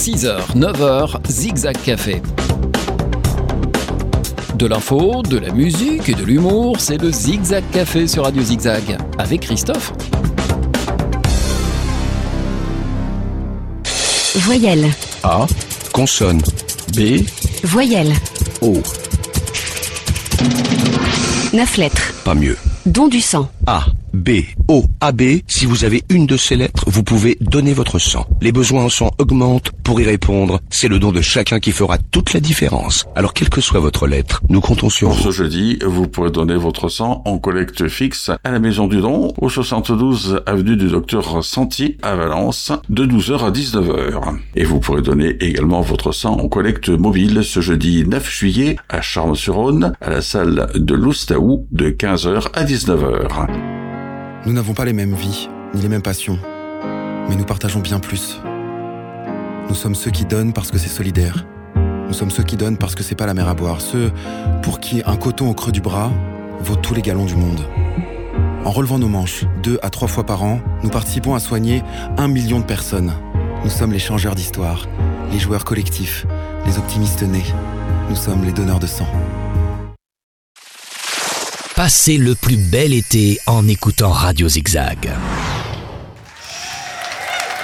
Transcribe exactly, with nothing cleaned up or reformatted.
six heures, neuf heures, Zigzag Café. De l'info, de la musique et de l'humour, c'est le Zigzag Café sur Radio Zigzag, avec Christophe. Voyelle. A. Consonne. B. Voyelle. O. Neuf lettres. Pas mieux. Don du sang. A, B, O, A, B. Si vous avez une de ces lettres, vous pouvez donner votre sang. Les besoins en sang augmentent. Pour y répondre, c'est le don de chacun qui fera toute la différence. Alors, quelle que soit votre lettre, nous comptons sur Pour vous. ce jeudi, vous pourrez donner votre sang en collecte fixe à la Maison du Don, au soixante-douze avenue du Docteur Santi, à Valence, de douze heures à dix-neuf heures. Et vous pourrez donner également votre sang en collecte mobile ce jeudi neuf juillet à Charles-sur-Rhône, à la salle de l'Oustaou, de quinze heures à dix-neuf heures. Nous n'avons pas les mêmes vies, ni les mêmes passions, mais nous partageons bien plus. Nous sommes ceux qui donnent parce que c'est solidaire. Nous sommes ceux qui donnent parce que c'est pas la mer à boire. Ceux pour qui un coton au creux du bras vaut tous les gallons du monde. En relevant nos manches, deux à trois fois par an, nous participons à soigner un million de personnes. Nous sommes les changeurs d'histoire, les joueurs collectifs, les optimistes nés. Nous sommes les donneurs de sang. Passez le plus bel été en écoutant Radio Zigzag.